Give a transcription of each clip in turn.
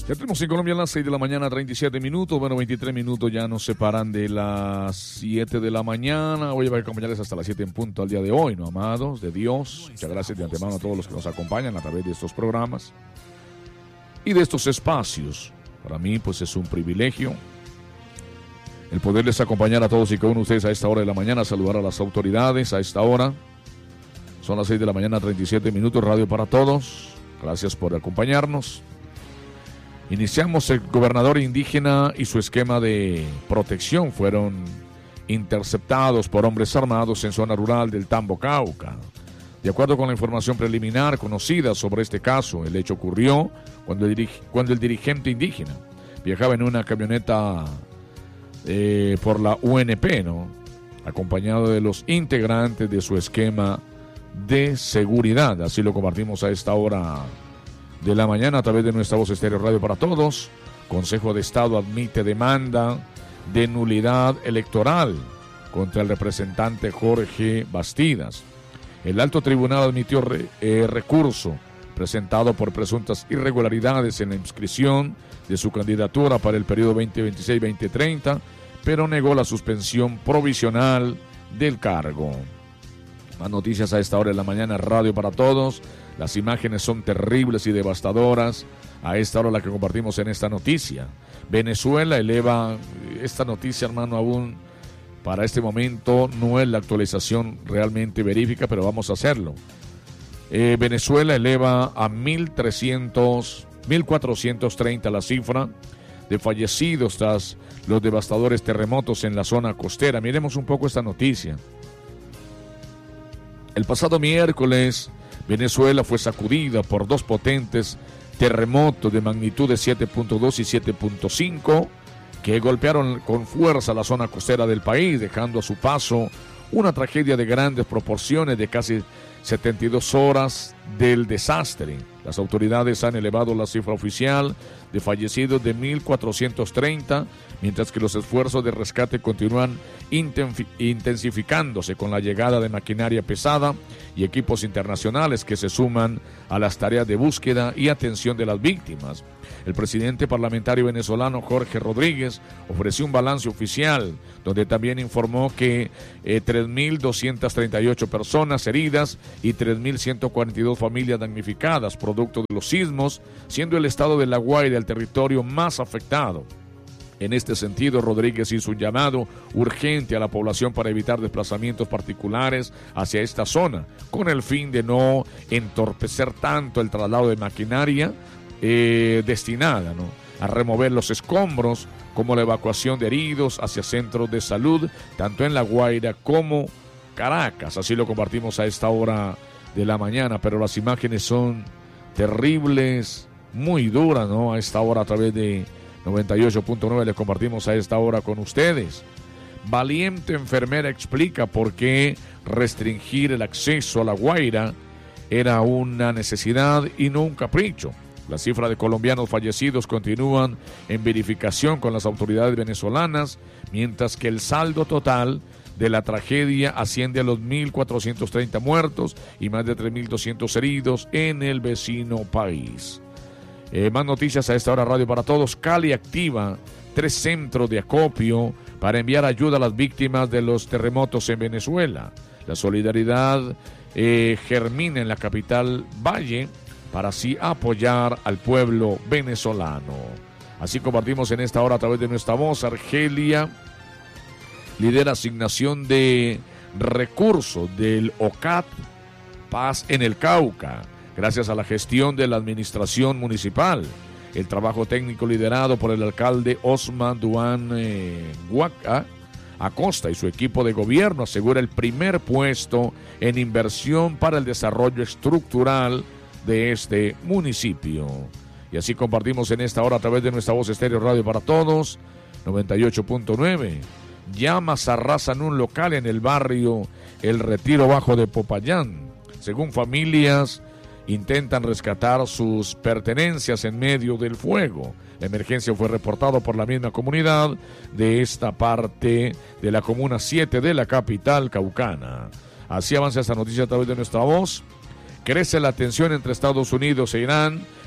Ya tenemos en Colombia a las 6 de la mañana, 37 minutos. Bueno, 23 minutos ya nos separan de las 7 de la mañana. Voy a acompañarles hasta las 7 en punto al día de hoy, ¿no, amados de Dios? Muchas gracias de antemano a todos los que nos acompañan a través de estos programas y de estos espacios. Para mí, pues, es un privilegio el poderles acompañar a todos y cada uno de ustedes a esta hora de la mañana, saludar a las autoridades a esta hora. Son las 6 de la mañana, 37 minutos, Radio para Todos. Gracias por acompañarnos. Iniciamos. El gobernador indígena y su esquema de protección fueron interceptados por hombres armados en zona rural del Tambo, Cauca. De acuerdo con la información preliminar conocida sobre este caso, el hecho ocurrió cuando el dirigente indígena viajaba en una camioneta por la UNP, ¿no?, acompañado de los integrantes de su esquema de seguridad. Así lo compartimos a esta hora de la mañana a través de nuestra voz estéreo Radio para Todos. Consejo de Estado admite demanda de nulidad electoral contra el representante Jorge Bastidas. El alto tribunal admitió recurso presentado por presuntas irregularidades en la inscripción de su candidatura para el periodo 2026-2030, pero negó la suspensión provisional del cargo. Más noticias a esta hora de la mañana, Radio para Todos. Las imágenes son terribles y devastadoras a esta hora la que compartimos en esta noticia. Venezuela eleva esta noticia, hermano, aún para este momento no es la actualización realmente verídica, pero vamos a hacerlo. Venezuela eleva a 1.430 la cifra de fallecidos tras los devastadores terremotos en la zona costera. Miremos un poco esta noticia. El pasado miércoles, Venezuela fue sacudida por dos potentes terremotos de magnitud de 7.2 y 7.5 que golpearon con fuerza la zona costera del país, dejando a su paso una tragedia de grandes proporciones de casi 72 horas del desastre. Las autoridades han elevado la cifra oficial de fallecidos de 1.430, mientras que los esfuerzos de rescate continúan intensificándose con la llegada de maquinaria pesada y equipos internacionales que se suman a las tareas de búsqueda y atención de las víctimas. El presidente parlamentario venezolano Jorge Rodríguez ofreció un balance oficial donde también informó que 3.238 personas heridas y 3.142 familias damnificadas producto de los sismos, siendo el estado de La Guaira el territorio más afectado. En este sentido, Rodríguez hizo un llamado urgente a la población para evitar desplazamientos particulares hacia esta zona, con el fin de no entorpecer tanto el traslado de maquinaria destinada, ¿no?, a remover los escombros, como la evacuación de heridos hacia centros de salud, tanto en La Guaira como Caracas. Así lo compartimos a esta hora de la mañana, pero las imágenes son terribles, muy duras, ¿no? A esta hora a través de 98.9 les compartimos a esta hora con ustedes. Valiente enfermera explica por qué restringir el acceso a La Guaira era una necesidad y no un capricho. La cifra de colombianos fallecidos continúan en verificación con las autoridades venezolanas, mientras que el saldo total de la tragedia asciende a los 1.430 muertos y más de 3.200 heridos en el vecino país. Más noticias a esta hora, Radio para Todos. Cali activa 3 centros de acopio para enviar ayuda a las víctimas de los terremotos en Venezuela. La solidaridad germina en la capital Valle para así apoyar al pueblo venezolano. Así compartimos en esta hora a través de nuestra voz. Argelia lidera asignación de recursos del OCAT Paz en el Cauca, gracias a la gestión de la administración municipal. El trabajo técnico liderado por el alcalde Osman Duan Huaca Acosta y su equipo de gobierno asegura el primer puesto en inversión para el desarrollo estructural de este municipio. Y así compartimos en esta hora a través de nuestra voz estéreo Radio para Todos, 98.9. Llamas arrasan un local en el barrio El Retiro Bajo de Popayán. Según familias, intentan rescatar sus pertenencias en medio del fuego. La emergencia fue reportada por la misma comunidad de esta parte de la Comuna 7 de la capital caucana. Así avanza esta noticia a través de nuestra voz. Crece la tensión entre Estados Unidos e Irán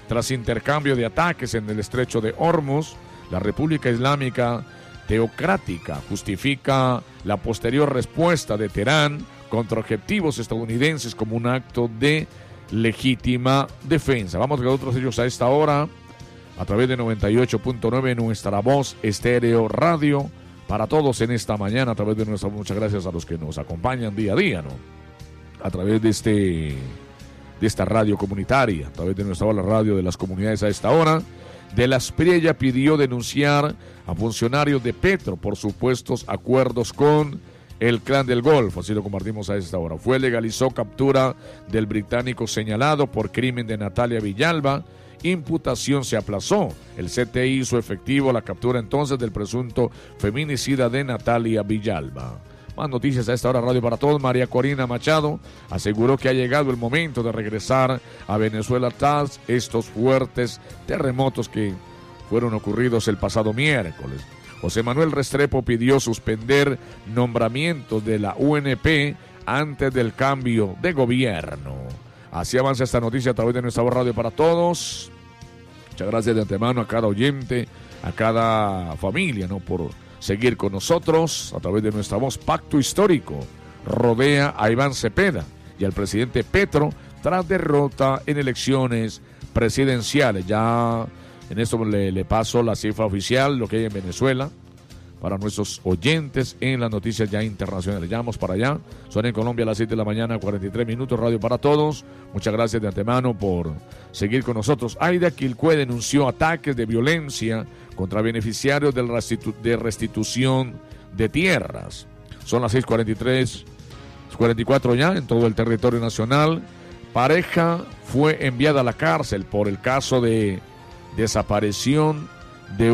Tras intercambio de ataques en el estrecho de Hormuz, la República Islámica Teocrática justifica la posterior respuesta de Teherán contra objetivos estadounidenses como un acto de legítima defensa. Vamos con otros hechos a esta hora, a través de 98.9, nuestra voz estéreo radio, para todos en esta mañana, a través de nuestra, muchas gracias a los que nos acompañan día a día, ¿no? A través de esta radio comunitaria, a través de nuestra radio de las comunidades a esta hora. De la Espriella pidió denunciar a funcionarios de Petro por supuestos acuerdos con el Clan del Golfo, así lo compartimos a esta hora. Legalizó captura del británico señalado por crimen de Natalia Villalba. Imputación se aplazó. El CTI hizo efectivo la captura entonces del presunto feminicida de Natalia Villalba. Más noticias a esta hora, Radio para Todos. María Corina Machado aseguró que ha llegado el momento de regresar a Venezuela tras estos fuertes terremotos que fueron ocurridos el pasado miércoles. José Manuel Restrepo pidió suspender nombramientos de la UNP antes del cambio de gobierno. Así avanza esta noticia a través de nuestra Radio para Todos. Muchas gracias de antemano a cada oyente, a cada familia, ¿no?, por seguir con nosotros a través de nuestra voz. Pacto histórico rodea a Iván Cepeda y al presidente Petro tras derrota en elecciones presidenciales. Ya en esto le paso la cifra oficial, lo que hay en Venezuela, para nuestros oyentes en las noticias ya internacionales. Ya vamos para allá. Son en Colombia a las 7 de la mañana, 43 minutos, Radio para Todos. Muchas gracias de antemano por seguir con nosotros. Aida Quilcue denunció ataques de violencia contra beneficiarios de restitución de tierras. Son las 6:43, 44 ya en todo el territorio nacional. Pareja fue enviada a la cárcel por el caso de desaparición de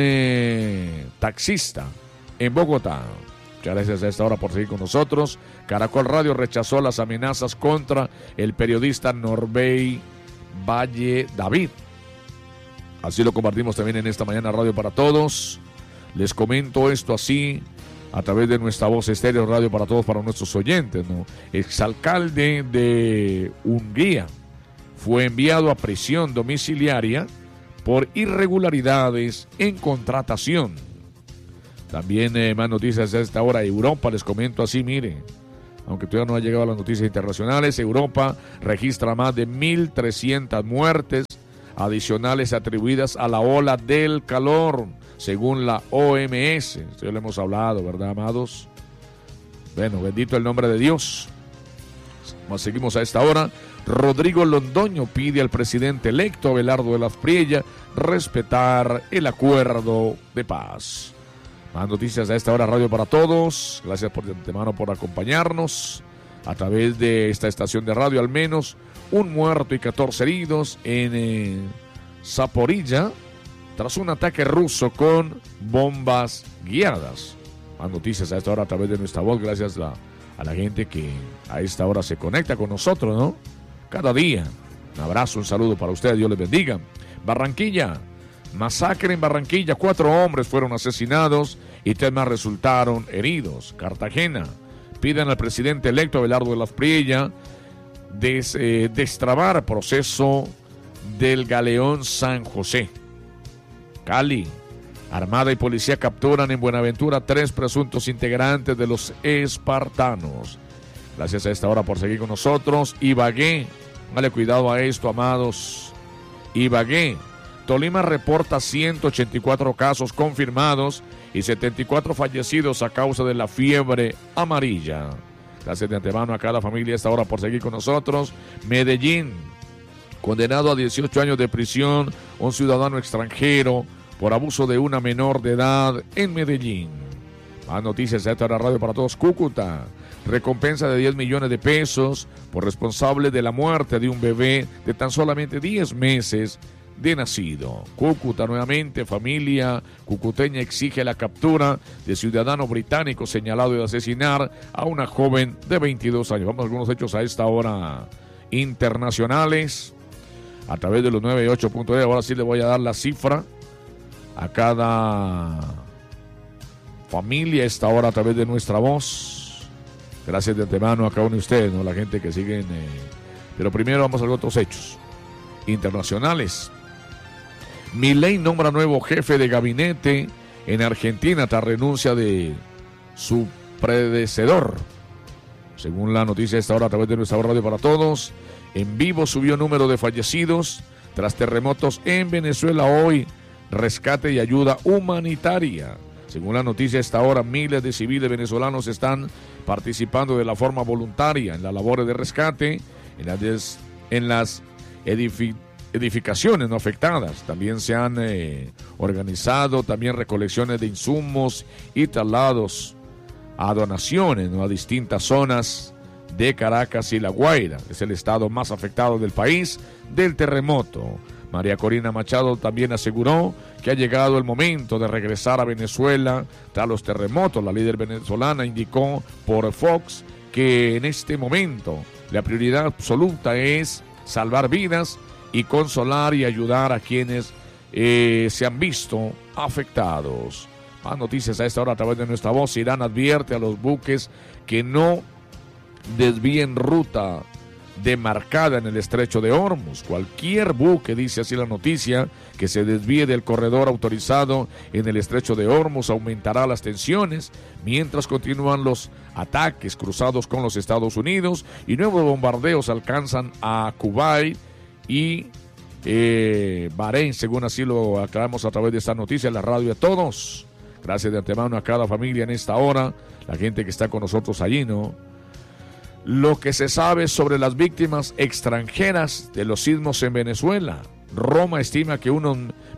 un taxista en Bogotá. Muchas gracias a esta hora por seguir con nosotros. Caracol Radio rechazó las amenazas contra el periodista Norbey Valle David. Así lo compartimos también en esta mañana, Radio para Todos. Les comento esto así a través de nuestra voz estéreo, Radio para Todos, para nuestros oyentes, ¿no? Exalcalde de Hungría fue enviado a prisión domiciliaria por irregularidades en contratación. También más noticias a esta hora. Europa, les comento así, miren, aunque todavía no ha llegado a las noticias internacionales, Europa registra más de 1.300 muertes adicionales atribuidas a la ola del calor, según la OMS. Esto ya lo hemos hablado, ¿verdad, amados? Bueno, bendito el nombre de Dios. Seguimos a esta hora. Rodrigo Londoño pide al presidente electo Abelardo de la Espriella respetar el acuerdo de paz. Más noticias a esta hora, Radio para Todos. Gracias por de antemano por acompañarnos a través de esta estación de radio. Al menos un muerto y 14 heridos en Zaporilla tras un ataque ruso con bombas guiadas. Más noticias a esta hora a través de nuestra voz. Gracias a la gente que a esta hora se conecta con nosotros, ¿no? Cada día. Un abrazo, un saludo para ustedes, Dios les bendiga. Barranquilla, masacre en Barranquilla, 4 hombres fueron asesinados y 3 más resultaron heridos. Cartagena, piden al presidente electo Abelardo de la Espriella destrabar proceso del galeón San José. Cali, Armada y policía capturan en Buenaventura 3 presuntos integrantes de los espartanos. Gracias a esta hora por seguir con nosotros. Ibagué, dale cuidado a esto, amados. Ibagué, Tolima reporta 184 casos confirmados y 74 fallecidos a causa de la fiebre amarilla. Gracias de antemano a cada familia a esta hora por seguir con nosotros. Medellín, condenado a 18 años de prisión un ciudadano extranjero por abuso de una menor de edad en Medellín. Más noticias a esta hora, Radio para Todos. Cúcuta, recompensa de 10 millones de pesos por responsable de la muerte de un bebé de tan solamente 10 meses de nacido. Cúcuta nuevamente, familia cucuteña exige la captura de ciudadano británico señalado de asesinar a una joven de 22 años. Vamos a algunos hechos a esta hora internacionales a través de los 98.10. Ahora sí le voy a dar la cifra a cada familia a esta hora a través de nuestra voz. Gracias de antemano a cada uno de ustedes, ¿no? La gente que sigue pero primero vamos a ver otros hechos. internacionales. Milei nombra nuevo jefe de gabinete en Argentina tras renuncia de su predecesor. Según la noticia de esta hora a través de nuestra radio para todos, en vivo subió número de fallecidos tras terremotos en Venezuela hoy, rescate y ayuda humanitaria. Según la noticia de esta hora, miles de civiles venezolanos están participando de la forma voluntaria en las labores de rescate en las edificaciones no afectadas. También se han organizado también recolecciones de insumos y traslados a donaciones, ¿no?, a distintas zonas de Caracas y La Guaira. Es el estado más afectado del país del terremoto. María Corina Machado también aseguró que ha llegado el momento de regresar a Venezuela tras los terremotos. La líder venezolana indicó por Fox que en este momento la prioridad absoluta es salvar vidas y consolar y ayudar a quienes se han visto afectados. Más noticias a esta hora a través de nuestra voz. Irán advierte a los buques que no desvíen ruta demarcada en el estrecho de Hormuz. Cualquier buque, dice así la noticia, que se desvíe del corredor autorizado en el estrecho de Hormuz aumentará las tensiones mientras continúan los ataques cruzados con los Estados Unidos y nuevos bombardeos alcanzan a Kuwait y Bahrein, según así lo aclaramos a través de esta noticia en la radio a todos. Gracias de antemano a cada familia en esta hora, la gente que está con nosotros allí, ¿no? Lo que se sabe sobre las víctimas extranjeras de los sismos en Venezuela. Roma estima que unos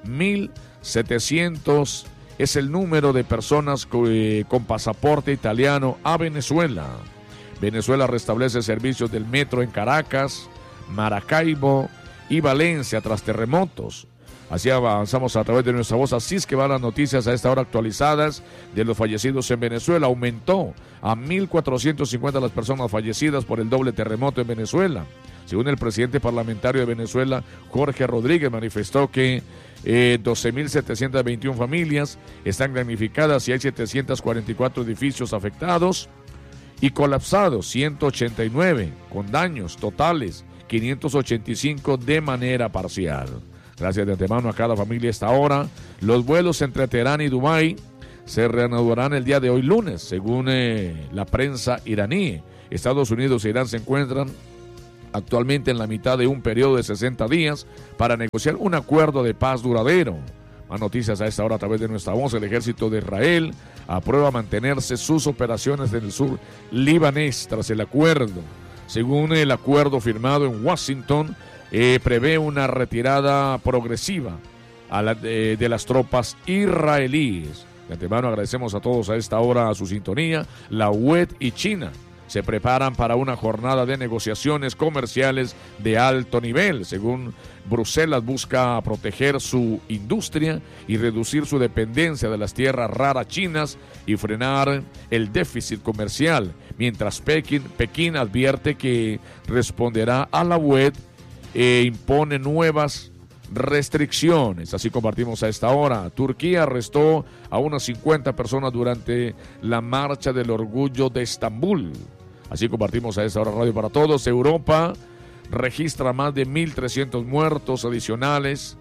1.700 es el número de personas con pasaporte italiano a Venezuela. Venezuela restablece servicios del metro en Caracas, Maracaibo y Valencia tras terremotos. Así avanzamos a través de nuestra voz. Así es que van las noticias a esta hora actualizadas de los fallecidos en Venezuela. Aumentó a 1.450 las personas fallecidas por el doble terremoto en Venezuela. Según el presidente parlamentario de Venezuela, Jorge Rodríguez, manifestó que 12.721 familias están damnificadas y hay 744 edificios afectados y colapsados, 189 con daños totales, 585 de manera parcial. Gracias de antemano a cada familia a esta hora. Los vuelos entre Teherán y Dubái se reanudarán el día de hoy lunes, según la prensa iraní. Estados Unidos e Irán se encuentran actualmente en la mitad de un periodo de 60 días para negociar un acuerdo de paz duradero. Más noticias a esta hora a través de nuestra voz. El ejército de Israel aprueba mantenerse sus operaciones en el sur libanés tras el acuerdo. Según el acuerdo firmado en Washington, prevé una retirada progresiva de las tropas israelíes. De antemano agradecemos a todos a esta hora a su sintonía. La UED y China se preparan para una jornada de negociaciones comerciales de alto nivel. Según Bruselas, busca proteger su industria y reducir su dependencia de las tierras raras chinas y frenar el déficit comercial, mientras Pekín advierte que responderá a la UED e impone nuevas restricciones. Así compartimos a esta hora. Turquía arrestó a unas 50 personas durante la marcha del orgullo de Estambul. Así compartimos a esta hora Radio para Todos. Europa registra más de 1.300 muertos adicionales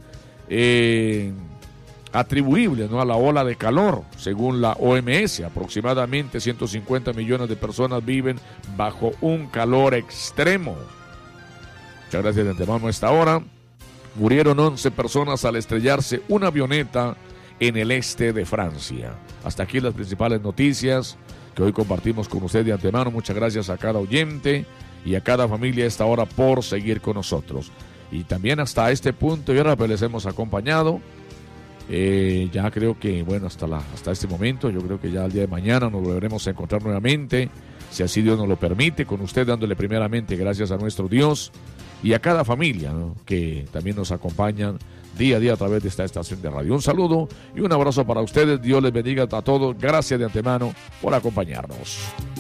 atribuibles, ¿no?, a la ola de calor. Según la OMS, aproximadamente 150 millones de personas viven bajo un calor extremo. Muchas gracias de antemano a esta hora. Murieron 11 personas al estrellarse una avioneta en el este de Francia. Hasta aquí las principales noticias que hoy compartimos con usted de antemano. Muchas gracias a cada oyente y a cada familia a esta hora por seguir con nosotros. Y también hasta este punto y ahora pues les hemos acompañado. Ya creo que, bueno, hasta este momento, yo creo que ya el día de mañana nos volveremos a encontrar nuevamente, si así Dios nos lo permite, con usted dándole primeramente gracias a nuestro Dios y a cada familia, ¿no?, que también nos acompañan día a día a través de esta estación de radio. Un saludo y un abrazo para ustedes. Dios les bendiga a todos. Gracias de antemano por acompañarnos.